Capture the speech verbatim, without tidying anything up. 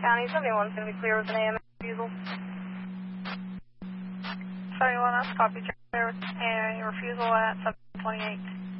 County, seventy-one is going to be clear with an A M refusal. seventy-one, that's copy. There with a refusal at seven twenty-eight.